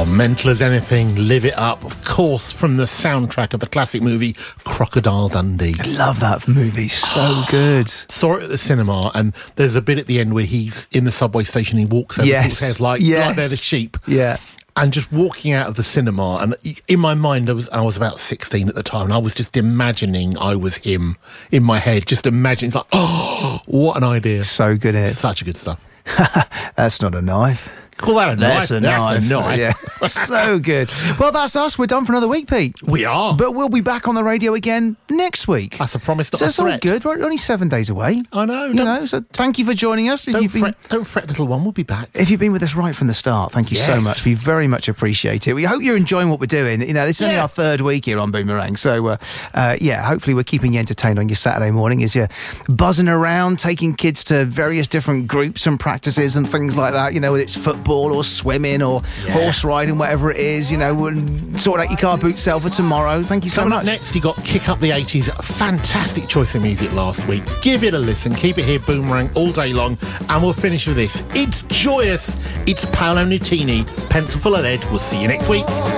Mental as Anything, Live It Up, of course, from the soundtrack of the classic movie Crocodile Dundee. I love that movie, so good. Saw it at the cinema, and there's a bit at the end where he's in the subway station, he walks over people's heads like they're the sheep. Yeah. And just walking out of the cinema, and in my mind, I was about 16 at the time, and I was just imagining I was him in my head, just imagining, it's like, oh, what an idea. So good, isn't it? Such a good stuff. That's not a knife. Call that a knife. That's a knife. Yeah. So good. Well, that's us. We're done for another week, Pete. We are. But we'll be back on the radio again next week. That's a promise, not so a it's all threat. good. We're only 7 days away. I know. You know, so thank you for joining us. Don't fret, little one. We'll be back. If you've been with us right from the start, thank you so much. We very much appreciate it. We hope you're enjoying what we're doing. You know, this is only our third week here on Boomerang. So, hopefully we're keeping you entertained on your Saturday morning as you're buzzing around, taking kids to various different groups and practices and things like that. You know, whether it's football or swimming or horse riding, whatever it is. You know, sorting out your car boot sale for tomorrow. Thank you so much. Up next, you got Kick Up the 80s. Fantastic choice of music last week. Give it a listen. Keep it here, Boomerang, all day long. And we'll finish with this. It's joyous. It's Paolo Nutini, Pencil Full of Lead. We'll see you next week.